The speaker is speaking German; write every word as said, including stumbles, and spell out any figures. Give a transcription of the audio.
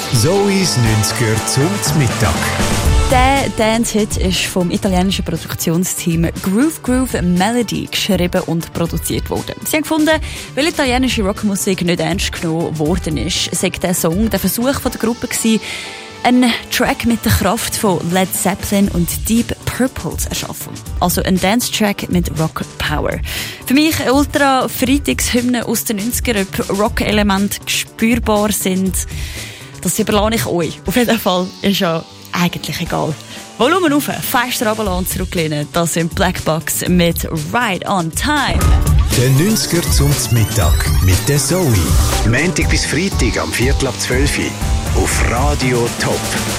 Zoe's neunziger zum Mittag. Der Dance-Hit ist vom italienischen Produktionsteam Groove Groove Melody geschrieben und produziert worden. Sie haben gefunden, weil italienische Rockmusik nicht ernst genommen worden ist, sei der Song der Versuch von der Gruppe gewesen, einen Track mit der Kraft von Led Zeppelin und Deep Purple zu erschaffen. Also ein Dance-Track mit Rock-Power. Für mich eine ultra-Freitagshymne aus den neunzigern, ob Rock-Elemente spürbar sind. Das überlasse ich euch. Auf jeden Fall ist ja eigentlich egal. Volumen rauf, fester runterlassen und zurücklehnen. Das sind Blackbox mit Right on Time. Der neunziger zum Mittag mit der Zoe. Montag bis Freitag am Viertel ab zwölf Uhr auf Radio Top.